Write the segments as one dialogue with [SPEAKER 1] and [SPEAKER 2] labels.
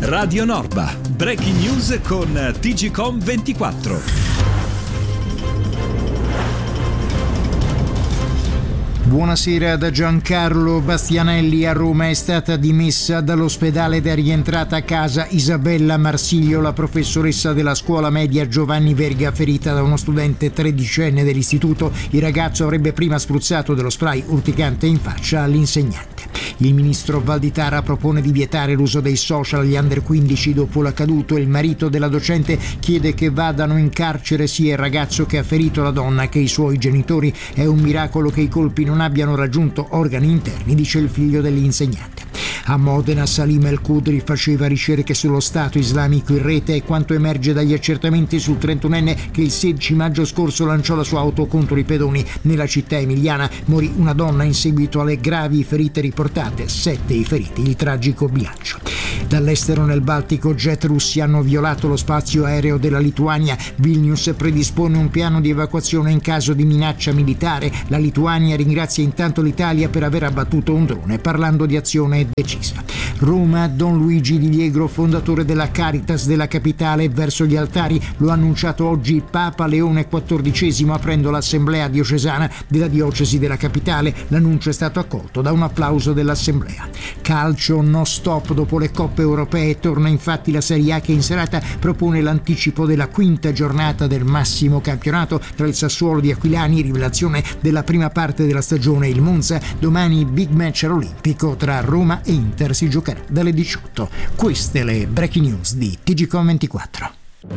[SPEAKER 1] Radio Norba, breaking news con TGcom 24.
[SPEAKER 2] Buonasera da Giancarlo Bastianelli. A Roma è stata dimessa dall'ospedale ed è rientrata a casa Isabella Marsiglio, la professoressa della scuola media Giovanni Verga, ferita da uno studente tredicenne dell'istituto. Il ragazzo avrebbe prima spruzzato dello spray urticante in faccia all'insegnante. Il ministro Valditara propone di vietare l'uso dei social agli under 15 dopo l'accaduto. Il marito della docente chiede che vadano in carcere sia il ragazzo che ha ferito la donna che i suoi genitori. È un miracolo che i colpi non abbiano raggiunto organi interni, dice il figlio dell'insegnante. A Modena Salim El Khudri faceva ricerche sullo Stato islamico in rete e quanto emerge dagli accertamenti sul 31enne che il 16 maggio scorso lanciò la sua auto contro i pedoni nella città emiliana. Morì una donna in seguito alle gravi ferite riportate, 7 i feriti, il tragico bilancio. Dall'estero nel Baltico jet russi hanno violato lo spazio aereo della Lituania. Vilnius predispone un piano di evacuazione in caso di minaccia militare. La Lituania ringrazia intanto l'Italia per aver abbattuto un drone, parlando di azione decisa. Roma, Don Luigi Di Liegro, fondatore della Caritas della capitale, verso gli altari. Lo ha annunciato oggi Papa Leone XIV aprendo l'assemblea diocesana della diocesi della capitale. L'annuncio è stato accolto da un applauso dell'assemblea. Calcio, no stop dopo le coppe europee. Torna infatti la Serie A che in serata propone l'anticipo della quinta giornata del massimo campionato tra il Sassuolo di Aquilani, rivelazione della prima parte della stagione, e il Monza. Domani big match all'Olimpico tra Roma e Inter, si giocherà dalle 18. Queste le breaking news di TGcom 24.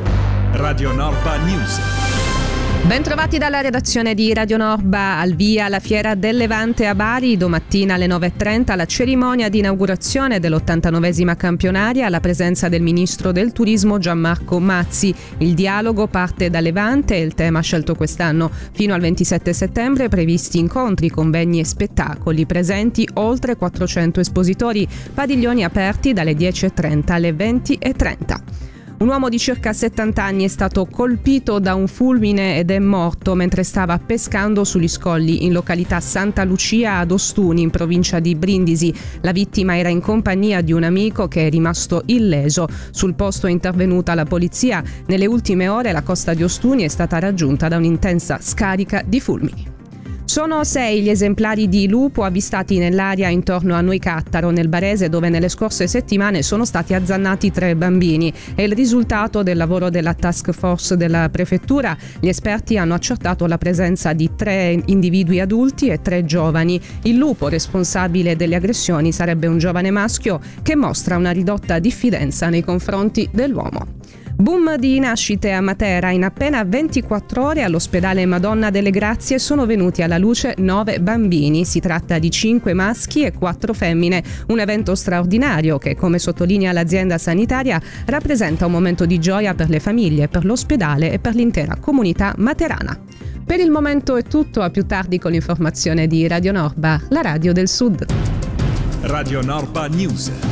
[SPEAKER 1] Radio Norba News.
[SPEAKER 3] Bentrovati dalla redazione di Radio Norba. Al via la Fiera del Levante a Bari, domattina alle 9.30 la cerimonia di inaugurazione dell'89esima campionaria alla presenza del ministro del turismo Gianmarco Mazzi. Il dialogo parte da Levante e il tema scelto quest'anno. Fino al 27 settembre previsti incontri, convegni e spettacoli, presenti oltre 400 espositori, padiglioni aperti dalle 10.30 alle 20.30. Un uomo di circa 70 anni è stato colpito da un fulmine ed è morto mentre stava pescando sugli scogli in località Santa Lucia ad Ostuni, in provincia di Brindisi. La vittima era in compagnia di un amico che è rimasto illeso. Sul posto è intervenuta la polizia. Nelle ultime ore la costa di Ostuni è stata raggiunta da un'intensa scarica di fulmini. Sono 6 gli esemplari di lupo avvistati nell'area intorno a Noicattaro, nel Barese, dove nelle scorse settimane sono stati azzannati 3 bambini. È il risultato del lavoro della task force della prefettura. Gli esperti hanno accertato la presenza di 3 individui adulti e 3 giovani. Il lupo responsabile delle aggressioni sarebbe un giovane maschio che mostra una ridotta diffidenza nei confronti dell'uomo. Boom di nascite a Matera. In appena 24 ore all'ospedale Madonna delle Grazie sono venuti alla luce 9 bambini. Si tratta di 5 maschi e 4 femmine. Un evento straordinario che, come sottolinea l'azienda sanitaria, rappresenta un momento di gioia per le famiglie, per l'ospedale e per l'intera comunità materana. Per il momento è tutto, a più tardi con l'informazione di Radio Norba, la radio del Sud.
[SPEAKER 1] Radio Norba News.